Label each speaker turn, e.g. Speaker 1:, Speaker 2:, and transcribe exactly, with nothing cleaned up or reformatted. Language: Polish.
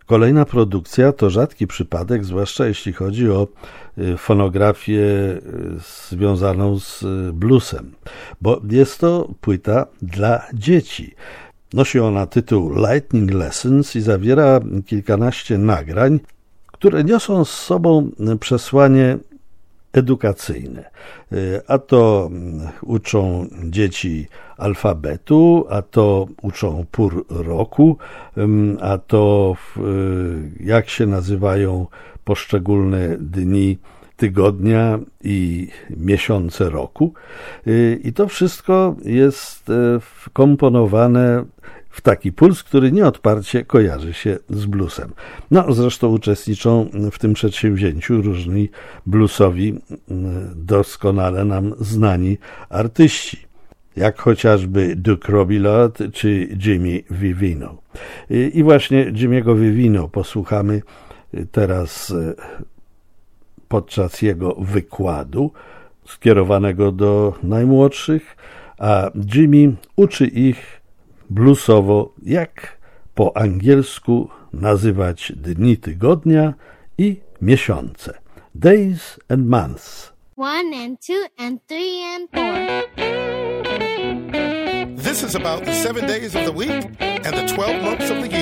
Speaker 1: Kolejna produkcja to rzadki przypadek, zwłaszcza jeśli chodzi o fonografię związaną z bluesem, bo jest to płyta dla dzieci. Nosi ona tytuł Lightning Lessons i zawiera kilkanaście nagrań, które niosą z sobą przesłanie edukacyjne. A to uczą dzieci alfabetu, a to uczą pór roku, a to jak się nazywają poszczególne dni tygodnia i miesiące roku. I to wszystko jest wkomponowane w taki puls, który nieodparcie kojarzy się z bluesem. No, zresztą uczestniczą w tym przedsięwzięciu różni bluesowi doskonale nam znani artyści, jak chociażby Duke Robillard czy Jimmy Vivino. I właśnie Jimmy'ego Vivino posłuchamy teraz podczas jego wykładu skierowanego do najmłodszych, a Jimmy uczy ich bluesowo, jak po angielsku nazywać dni tygodnia i miesiące. Days and months.
Speaker 2: One and two and three and four.
Speaker 3: This is about the seven days of the week and the twelve months of the year.